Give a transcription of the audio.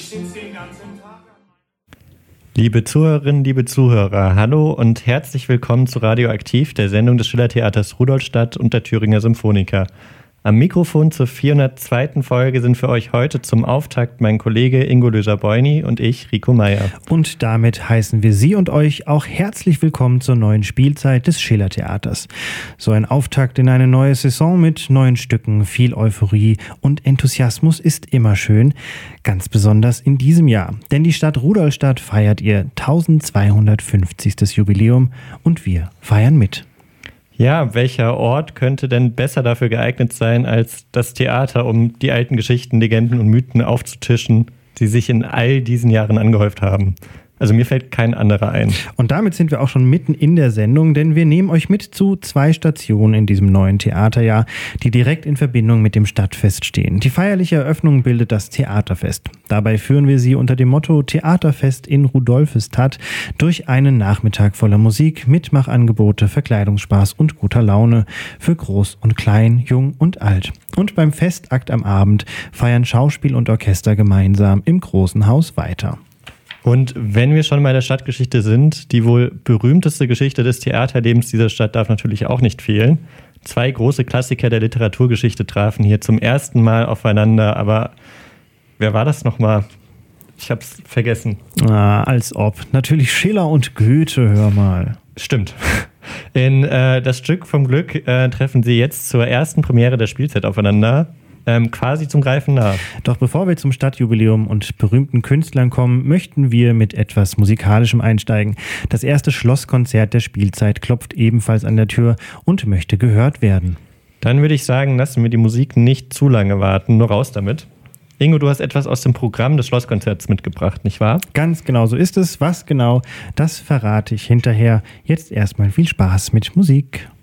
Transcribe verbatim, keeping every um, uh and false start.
sitze den ganzen Tag. Liebe Zuhörerinnen, liebe Zuhörer, hallo und herzlich willkommen zu Radioaktiv, der Sendung des Schillertheaters Rudolstadt und der Thüringer Symphoniker. Am Mikrofon zur vierhundertzweiten Folge sind für euch heute zum Auftakt mein Kollege Ingo Löser-Beuni und ich, Rico Meier. Und damit heißen wir Sie und euch auch herzlich willkommen zur neuen Spielzeit des Schillertheaters. So ein Auftakt in eine neue Saison mit neuen Stücken, viel Euphorie und Enthusiasmus ist immer schön, ganz besonders in diesem Jahr. Denn die Stadt Rudolstadt feiert ihr eintausendzweihundertfünfzigstes Jubiläum und wir feiern mit. Ja, welcher Ort könnte denn besser dafür geeignet sein als das Theater, um die alten Geschichten, Legenden und Mythen aufzutischen, die sich in all diesen Jahren angehäuft haben? Also mir fällt kein anderer ein. Und damit sind wir auch schon mitten in der Sendung, denn wir nehmen euch mit zu zwei Stationen in diesem neuen Theaterjahr, die direkt in Verbindung mit dem Stadtfest stehen. Die feierliche Eröffnung bildet das Theaterfest. Dabei führen wir Sie unter dem Motto Theaterfest in Rudolfestadt durch einen Nachmittag voller Musik, Mitmachangebote, Verkleidungsspaß und guter Laune für Groß und Klein, Jung und Alt. Und beim Festakt am Abend feiern Schauspiel und Orchester gemeinsam im Großen Haus weiter. Und wenn wir schon bei der Stadtgeschichte sind, die wohl berühmteste Geschichte des Theaterlebens dieser Stadt darf natürlich auch nicht fehlen. Zwei große Klassiker der Literaturgeschichte trafen hier zum ersten Mal aufeinander, aber wer war das nochmal? Ich hab's vergessen. Ah, als ob. Natürlich Schiller und Goethe, hör mal. Stimmt. In äh, das Stück vom Glück äh, treffen sie jetzt zur ersten Premiere der Spielzeit aufeinander. Ähm, quasi zum Greifen nah. Doch bevor wir zum Stadtjubiläum und berühmten Künstlern kommen, möchten wir mit etwas Musikalischem einsteigen. Das erste Schlosskonzert der Spielzeit klopft ebenfalls an der Tür und möchte gehört werden. Dann würde ich sagen, lassen wir die Musik nicht zu lange warten, nur raus damit. Ingo, du hast etwas aus dem Programm des Schlosskonzerts mitgebracht, nicht wahr? Ganz genau so ist es. Was genau, das verrate ich hinterher. Jetzt erstmal viel Spaß mit Musik.